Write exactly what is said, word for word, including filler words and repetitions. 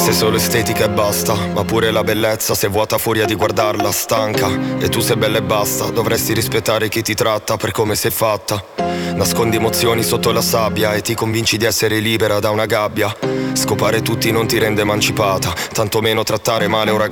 Sei solo estetica e basta, ma pure la bellezza se vuota furia di guardarla stanca. E tu sei bella e basta, dovresti rispettare chi ti tratta per come sei fatta. Nascondi emozioni sotto la sabbia e ti convinci di essere libera da una gabbia. Scopare tutti non ti rende emancipata, tantomeno trattare male un ragazzo